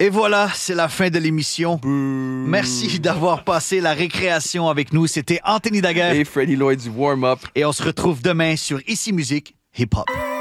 Et voilà, c'est la fin de l'émission. Merci d'avoir passé la récréation avec nous. C'était Anthony Daguerre. Et Freddie Lloyd du warm-up. Et on se retrouve demain sur Ici Musique Hip Hop.